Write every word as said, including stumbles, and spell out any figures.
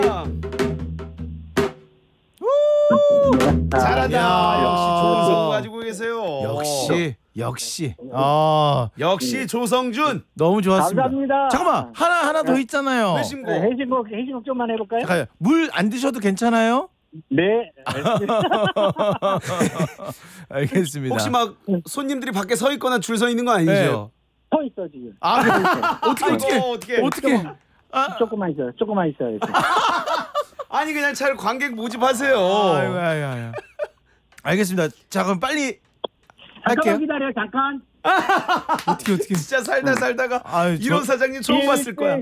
잘한다. 야. 역시 좋은 성우 가지고 계세요. 역시 역시 아 역시 조성준. 너무 좋았습니다. 감사합니다. 잠깐만 하나 하나 더 있잖아요. 회신곡. 네, 해신곡 해신곡 좀만 해볼까요? 잠깐 물 안 드셔도 괜찮아요? 네. 알겠습니다. 혹시 막 손님들이 밖에 서 있거나 줄 서 있는 거 아니죠? 서 있어 지금. 아 그래. 어떻게 어떻게 아이고, 어떻게 어떻게 아, 조금만 있어요. 조금만 있어요. 아니 그냥 차라리 관객 모집하세요. 아이고 아이고 아이고. 알겠습니다. 자 그럼 빨리 할게요. 잠깐만 기다려. 잠깐. 어떻게 어떻게 진짜 살다 살다가 아유, 저- 이런 사장님 처음 봤을 거야.